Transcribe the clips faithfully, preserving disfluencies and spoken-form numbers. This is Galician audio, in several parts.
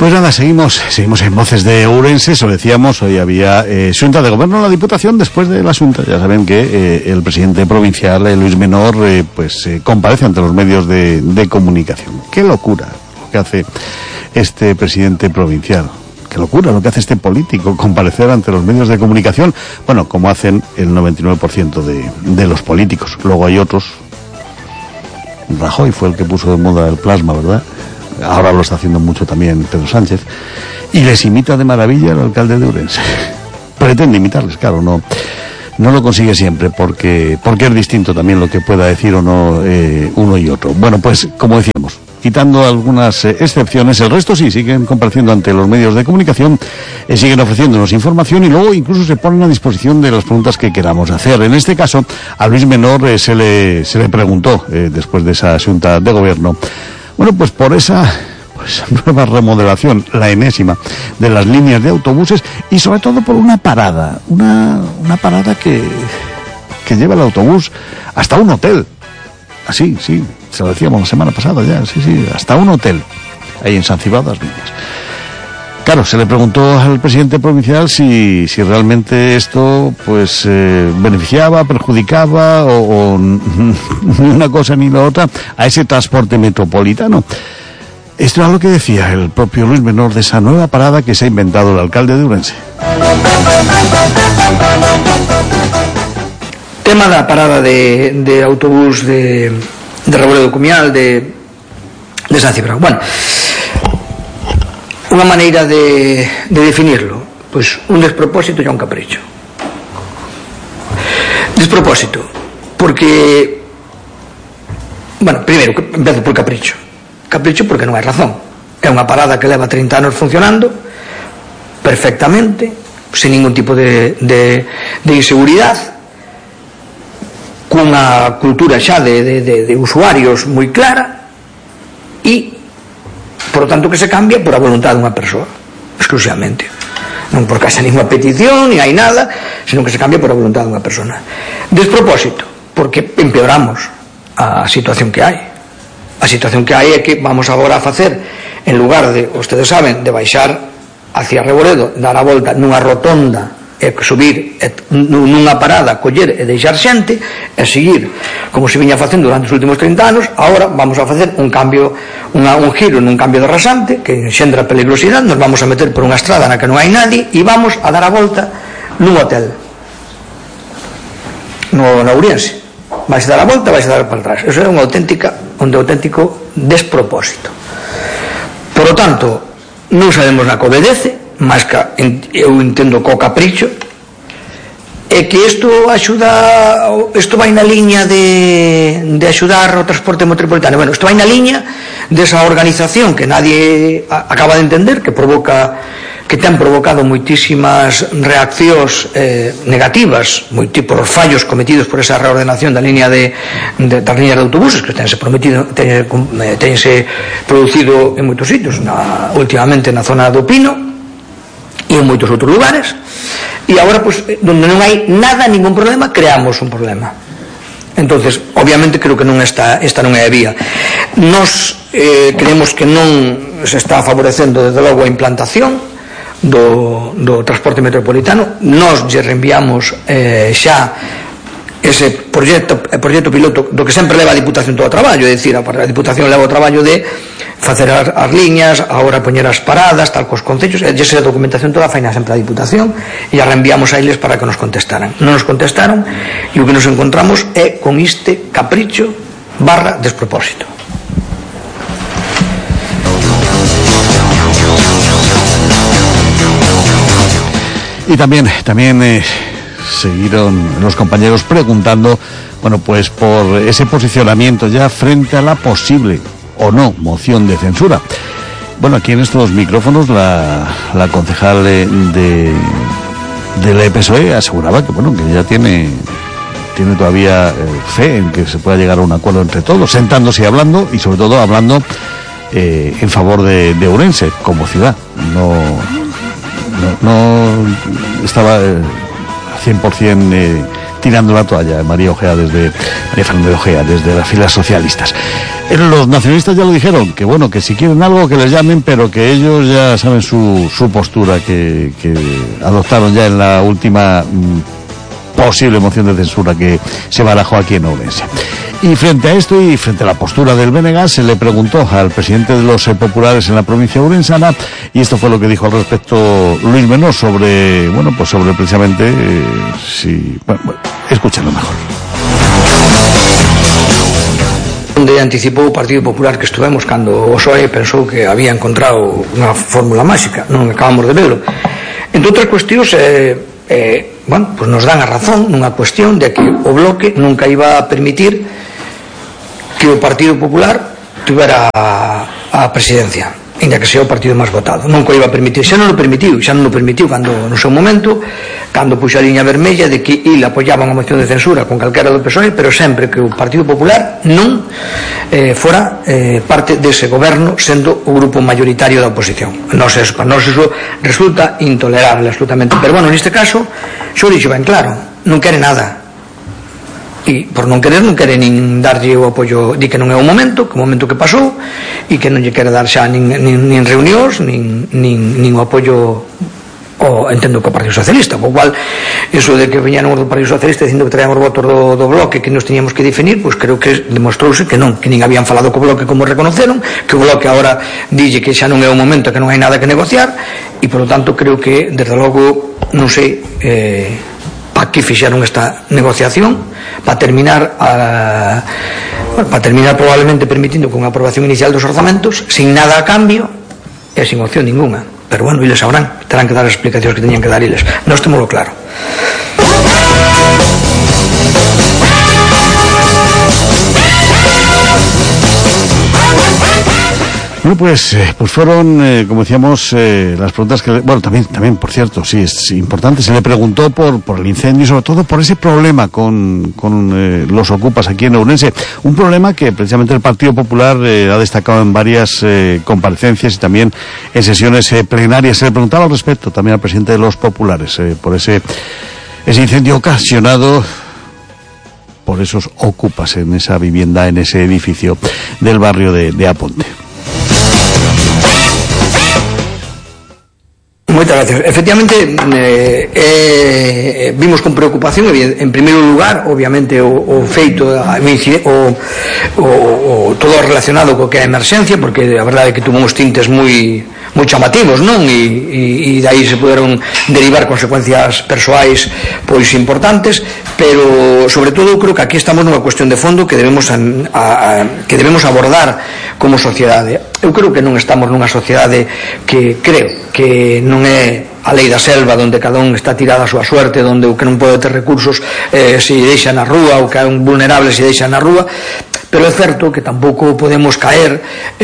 Pues nada, seguimos seguimos en Voces de Ourense. Os decíamos, hoy había eh, Xunta de Gobierno en la Diputación. Después de la Xunta, ya saben que eh, el presidente provincial, eh, Luis Menor, eh, pues eh, comparece ante los medios de, de comunicación. ¡Qué locura lo que hace este presidente provincial! ¡Qué locura lo que hace este político, comparecer ante los medios de comunicación! Bueno, como hacen el noventa y nueve por ciento de, de los políticos. Luego hay otros. Rajoy fue el que puso de moda el plasma, ¿verdad? Ahora lo está haciendo mucho también Pedro Sánchez. Y les imita de maravilla el alcalde de Ourense. Pretende imitarles, claro, no no lo consigue siempre, porque porque es distinto también lo que pueda decir o no eh, uno y otro. Bueno, pues, como decíamos, quitando algunas eh, excepciones, el resto sí siguen compareciendo ante los medios de comunicación, eh, siguen ofreciéndonos información y luego incluso se ponen a disposición de las preguntas que queramos hacer. En este caso, a Luis Menor eh, se le se le preguntó, eh, después de esa Xunta de Gobierno, bueno, pues por esa pues, nueva remodelación, la enésima, de las líneas de autobuses y sobre todo por una parada, una, una parada que, que lleva el autobús hasta un hotel. Así, sí, se lo decíamos la semana pasada ya, sí, sí, hasta un hotel, ahí en San Cibao das Viñas. Claro, se le preguntó al presidente provincial si, si realmente esto pues eh, beneficiaba, perjudicaba o, o ni una cosa ni la otra a ese transporte metropolitano. Esto era lo que decía el propio Luis Menor de esa nueva parada que se ha inventado el alcalde de Ourense. Tema da parada de, de autobús de, de Reboledo Cumial de, de San Cibrao. Bueno, unha maneira de, de definirlo, pois un despropósito e un capricho. Despropósito, porque, bueno, primeiro, empezo por capricho. Capricho porque non hai razón. É unha parada que leva trinta anos funcionando perfectamente, sen ningún tipo de, de, de inseguridade, cunha cultura xa de, de, de, de usuarios moi clara e, por lo tanto, que se cambia por a voluntad dunha persoa, exclusivamente. Non por causa ninguna petición, ni hai nada, senón que se cambia por a voluntad dunha persona. Despropósito, porque empeoramos a situación que hai. A situación que hai é que vamos agora a facer, en lugar de, ustedes saben, de baixar hacia Reboledo, dar a volta nunha rotonda, e subir e, nunha parada, coller e deixar xente, e seguir como se viña facendo durante os últimos trinta anos. Agora vamos a facer un cambio, unha, un giro nun cambio de rasante que enxendra peligrosidade, nos vamos a meter por unha estrada na que non hai nadie e vamos a dar a volta nun hotel no, na Ourense. Vais a dar a volta, vais a dar para atrás. Eso é unha auténtica, un auténtico despropósito. Por lo tanto, non sabemos na que obedece, mas que eu entendo co capricho, é que isto axuda, isto vai na liña de, de axudar o transporte metropolitano. Bueno, isto vai na liña desa organización que nadie acaba de entender, que provoca, que ten provocado moitísimas reaccións eh, negativas, moi tipo os fallos cometidos por esa reordenación da liña de, de das liñas de autobuses que tense prometido, ten, tense producido en moitos sitios, na, últimamente na zona do Pino e en moitos outros lugares, e agora, pues, donde non hai nada, ningún problema, creamos un problema. Entonces, obviamente, creo que non esta, esta non é a vía. Nos eh, creemos que non se está favorecendo, desde logo, a implantación do, do transporte metropolitano. Nos lle reenviamos eh, xa ese proxecto, proxecto piloto do que sempre leva a Diputación todo o traballo, é dicir, a Diputación leva o traballo de facer as, as liñas, agora poñer as paradas, tal cos concellos, e esa documentación toda faina sempre a Diputación, e a reenviamos a eles para que nos contestaran. Non nos contestaron, e o que nos encontramos é con este capricho barra despropósito. Y también, también eh, siguieron los compañeros preguntando, bueno, pues por ese posicionamiento ya frente a la posible o no moción de censura. Bueno, aquí en estos micrófonos la, la concejal de, de del P S O E aseguraba que bueno, que ya tiene tiene todavía eh, fe en que se pueda llegar a un acuerdo entre todos, sentándose y hablando, y sobre todo hablando eh, en favor de, de Ourense como ciudad. No, no, no estaba eh, cien por ciento eh, tirando la toalla, María Ojea desde María Fernández Ojea, desde las filas socialistas. Los nacionalistas ya lo dijeron, que bueno, que si quieren algo que les llamen, pero que ellos ya saben su, su postura que, que adoptaron ya en la última mmm, posible moción de censura que se barajó aquí en Ourense. Y frente a esto y frente a la postura del B N G, se le preguntó al presidente de los eh, populares en la provincia ourensana, y esto fue lo que dijo al respecto Luis Menor sobre, bueno, pues sobre precisamente, eh, si, bueno, bueno, escúchenlo mejor. Onde anticipou o Partido Popular que estuvemos cando o P S O E pensou que había encontrado unha fórmula máxica, non acabamos de verlo. Entre outras cuestións, eh, eh, bueno, pues nos dan a razón nunha cuestión de que o Bloque nunca iba a permitir que o Partido Popular tuvera a, a presidencia, ainda que sea o partido máis votado. Nunca iba a permitir, xa non o permitiu, xa non o permitiu cando no seu momento, cando puxo a liña vermella de que il apoyaba unha moción de censura con calquera do P S O E, pero sempre que o Partido Popular non eh, fora eh, parte dese goberno, sendo o grupo mayoritario da oposición. Nos eso, para nós eso resulta intolerable absolutamente, pero bueno, neste caso xo dixo ben claro, non quere nada. E por non querer non quere nin darlle o apoio, di que non é o momento, que o momento que pasou, e que non lle quere dar xa nin, nin, nin reunións nin, nin, nin o apoio o, entendo que o Partido Socialista, co cual eso de que veñaron do Partido Socialista dicindo que traíamos votos do, do Bloque que nos teníamos que definir, pois creo que demostrouse que non, que nin habían falado co Bloque como reconoceron, que o Bloque agora dille que xa non é o momento, que non hai nada que negociar, e por lo tanto creo que desde logo non sei eh, para que fixeron esta negociación, para terminar a, bueno, para terminar probablemente permitindo con a aprobación inicial dos orzamentos sin nada a cambio e sin opción ninguna, pero bueno, eles sabrán, terán que dar as explicacións que teñan que dar eles, nós temoslo claro. Bueno, pues, eh, pues fueron, eh, como decíamos, eh, las preguntas que... Bueno, también, también, por cierto, sí, es importante. Se le preguntó por, por el incendio y sobre todo por ese problema con, con eh, los ocupas aquí en Ourense. Un problema que precisamente el Partido Popular eh, ha destacado en varias eh, comparecencias y también en sesiones eh, plenarias. Se le preguntaba al respecto también al presidente de los populares eh, por ese, ese incendio ocasionado por esos ocupas en esa vivienda, en ese edificio del barrio de, de Aponte. Moitas gracias. Efectivamente, eh, eh, vimos con preocupación, en primeiro lugar, obviamente, o, o feito, o, o, o todo relacionado co que é a emerxencia, porque a verdade é que tuvo uns tintes moi moi chamativos, non? E, e, e dai se poderon derivar consecuencias persoais pois importantes, pero sobre todo creo que aquí estamos nunha cuestión de fondo que debemos a, a, que debemos abordar como sociedade. Eu creo que non estamos nunha sociedade que creo que non é a lei da selva, onde cada un está tirado a súa suerte, onde o que non pode ter recursos eh, se deixa na rúa, o que é un vulnerable se deixa na rúa, pero é certo que tampouco podemos caer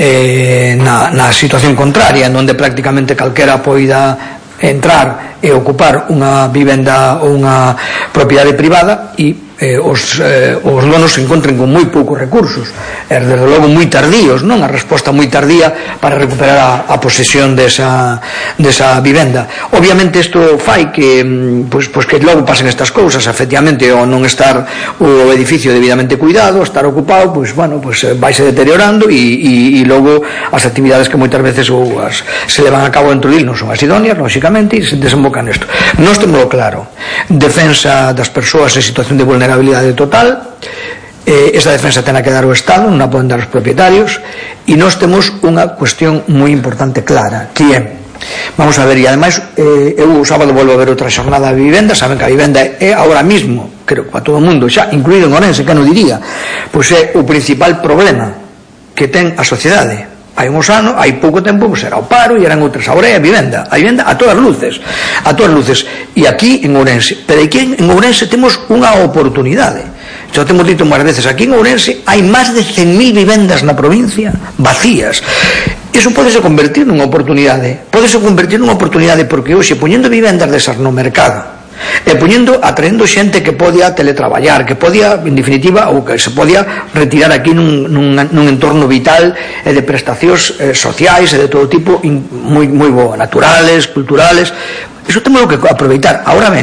eh, na, na situación contraria, onde prácticamente calquera poida entrar e ocupar unha vivenda ou unha propiedade privada e eh, os, eh, os donos se encontren con moi poucos recursos, e desde logo moi tardíos, non? A resposta moi tardía para recuperar a, a posesión desa, desa vivenda. Obviamente isto fai que pois, pois que logo pasen estas cousas, efectivamente, o non estar o edificio debidamente cuidado, estar ocupado, pois bueno, pois vaise deteriorando e, e, e logo as actividades que moitas veces ou as, se levan a cabo dentro dil non son as idóneas, lógicamente, e se desembocan nesto. Nós temos claro, defensa das persoas en situación de vulnerabilidade total, eh, esa defensa ten que dar o Estado, non a poden dar os propietarios, e nós temos unha cuestión moi importante clara, que é, vamos a ver, e ademais eh, eu o sábado volvo a ver outra xornada de vivenda, saben que a vivenda é agora mismo, creo que para todo o mundo xa, incluído en Ourense, que non diría, pois é o principal problema que ten a sociedade. Hai uns anos, hai pouco tempo, pues era o paro e eran outras. Agora é a vivenda, a vivenda a todas luces, a todas luces. E aquí en Ourense, pero aquí en Ourense temos unha oportunidade. Xa temos dito máis veces, aquí en Ourense hai máis de cen mil vivendas na provincia vacías. Iso podese convertir nunha oportunidade, podese convertir nunha oportunidade porque hoxe, poñendo vivendas desas no mercado, e poñendo, atraendo xente que podía teletraballar, que podía, en definitiva, ou que se podía retirar aquí nun, nun, nun entorno vital e de prestacións eh, sociais e de todo tipo moi, moi bo, naturales, culturales. Iso temos que aproveitar. Ahora ben,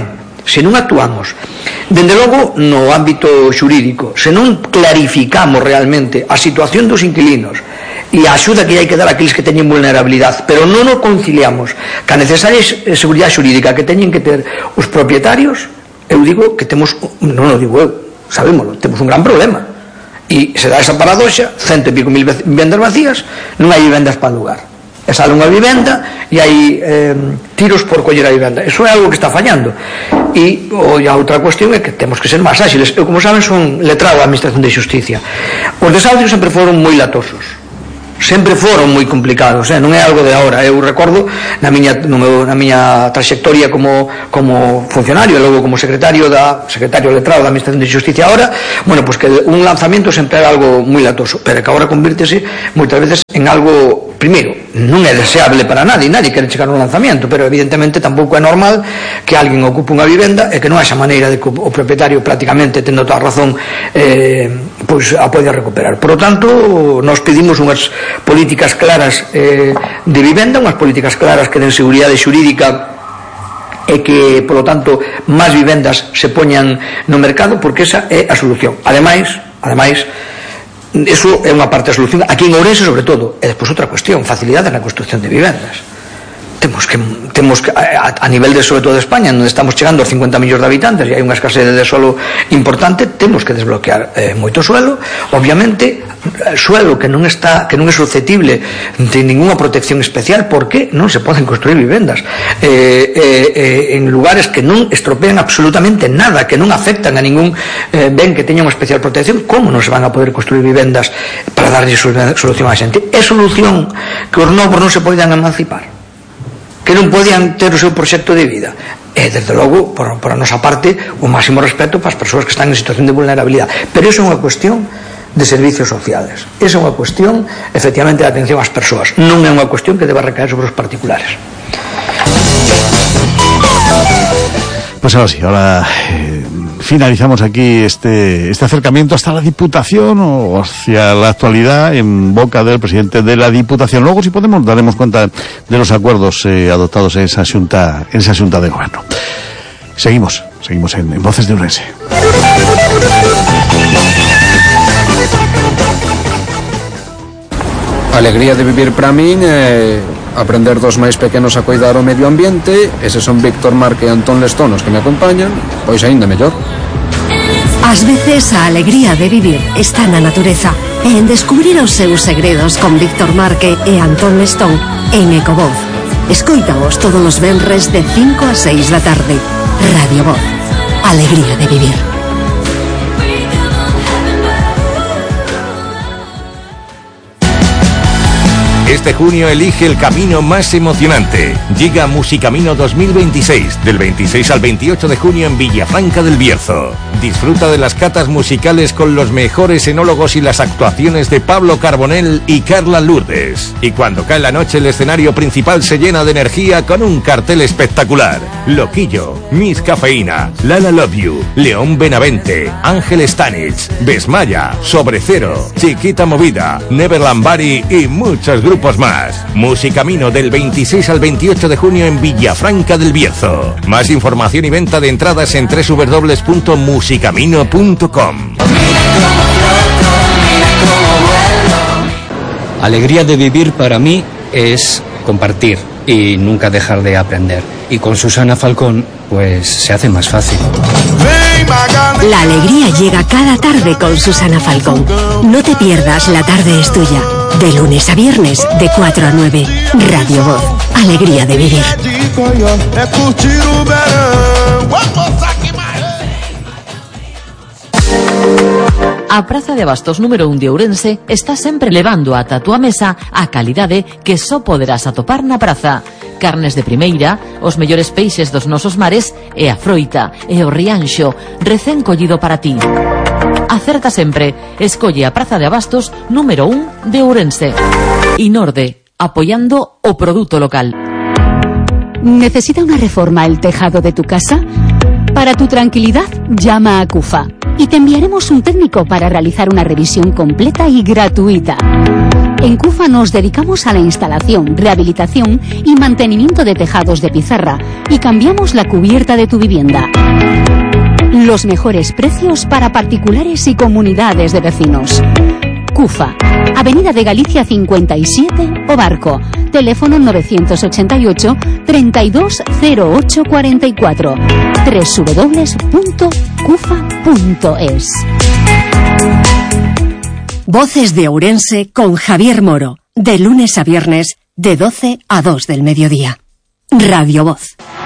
se non actuamos, dende logo no ámbito xurídico, se non clarificamos realmente a situación dos inquilinos e a axuda que hai que dar àqueles que teñen vulnerabilidade, pero non o conciliamos ca necesaria seguridade xurídica que teñen que ter os propietarios, eu digo que temos, non o digo eu, sabémoslo, temos un gran problema. E se dá esa paradoxa, cento e pico mil vivendas vacías, non hai vivendas para alugar. E sale unha vivenda e hai eh, tiros por coller a vivenda. Eso é algo que está fallando. E o, a outra cuestión é que temos que ser máis áxiles. Eu, como saben, son letrado da Administración de Xusticia. Os desahucios sempre foron moi latosos, sempre foron moi complicados, eh? Non é algo de agora. Eu recordo na miña, no meu, na miña trayectoria como, como funcionario e logo como secretario da secretario letrado da Administración de Xusticia ahora, bueno, pues que un lanzamento sempre era algo moi latoso, pero que agora convírtese moitas veces en algo, primeiro, non é deseable para nadie, nadie quere chegar a un lanzamento, pero evidentemente tampouco é normal que alguén ocupe unha vivenda e que non haxa maneira de que o propietario prácticamente, tendo toda a razón, eh, pois a poida recuperar. Por lo tanto, nos pedimos unhas políticas claras eh, de vivenda, unhas políticas claras que den seguridade xurídica e que, polo tanto, máis vivendas se poñan no mercado, porque esa é a solución. Ademais, ademais, eso é unha parte da solución aquí en Ourense, sobre todo. E despois outra cuestión, facilidade na construcción de vivendas. Temos que, temos que a, a nivel de, sobre todo de España, onde estamos chegando aos cincuenta millóns de habitantes e hai unha escasez de suelo importante, temos que desbloquear eh, moito suelo, obviamente suelo que non está, que non é susceptible de ninguna protección especial, porque non se poden construir vivendas eh, eh, en lugares que non estropean absolutamente nada, que non afectan a ningún eh, ben que teña unha especial protección. Como non se van a poder construir vivendas para darlle solución á xente? É solución que os novos non se poidan emancipar, que non podían ter o seu proxecto de vida. E, desde logo, por, por a nosa parte, o máximo respeto para as persoas que están en situación de vulnerabilidade. Pero iso é unha cuestión de servicios sociales. Esa é unha cuestión, efectivamente, de atención ás persoas. Non é unha cuestión que deba recaer sobre os particulares. Pues ahora sí, ahora eh, finalizamos aquí este, este acercamiento hasta la Diputación o hacia la actualidad en boca del presidente de la Diputación. Luego, si podemos, daremos cuenta de los acuerdos eh, adoptados en esa Xunta, en esa Xunta de Gobierno. Seguimos, seguimos en, en Voces de Ourense. A alegría de vivir para min é aprender dos máis pequenos a cuidar o medio ambiente. Eses son Víctor Marque e Antón Lestón os que me acompañan, pois aínda mellor. Ás veces a alegría de vivir está na natureza e en descubrir os seus segredos con Víctor Marque e Antón Lestón en Ecovoz. Escoítaos todos os venres de cinco a seis da tarde. Radio Voz. Alegría de vivir. Este junio elige el camino más emocionante. Llega Musicamino dos mil veintiséis, del veintiséis al veintiocho de junio en Villafranca del Bierzo. Disfruta de las catas musicales con los mejores enólogos y las actuaciones de Pablo Carbonell y Carla Lourdes. Y cuando cae la noche, el escenario principal se llena de energía con un cartel espectacular. Loquillo, Miss Cafeína, Lala Love You, León Benavente, Ángel Stanich, Besmaya, Sobre Cero, Chiquita Movida, Neverland Bari y muchos grupos más. Musicamino del veintiséis al veintiocho de junio en Villafranca del Bierzo. Más información y venta de entradas en doble u doble u doble u punto musicamino punto com. Alegría de vivir para mí es compartir y nunca dejar de aprender. Y con Susana Falcón, pues se hace más fácil. La alegría llega cada tarde con Susana Falcón. No te pierdas La Tarde es Tuya. De lunes a viernes, de cuatro a nueve. Radio Voz. Alegría de vivir. A Praza de Abastos número un de Ourense está sempre levando ata a túa mesa a calidade que só poderás atopar na praza. Carnes de primeira, os mellores peixes dos nosos mares e a froita e o rianxo recén collido para ti. Acerta sempre, escolle a Praza de Abastos número un de Ourense. Inorde, apoyando o produto local. ¿Necesita una reforma el tejado de tu casa? Para tu tranquilidad, llama a CUFA y te enviaremos un técnico para realizar una revisión completa y gratuita. En CUFA nos dedicamos a la instalación, rehabilitación y mantenimiento de tejados de pizarra y cambiamos la cubierta de tu vivienda. Los mejores precios para particulares y comunidades de vecinos. CUFA, Avenida de Galicia cincuenta y siete, Obarco. Teléfono novecientos ochenta y ocho, treinta y dos cero ocho cuarenta y cuatro. doble u doble u doble u punto cufa punto es. Voces de Ourense con Javier Moro. De lunes a viernes, de doce a dos del mediodía. Radio Voz.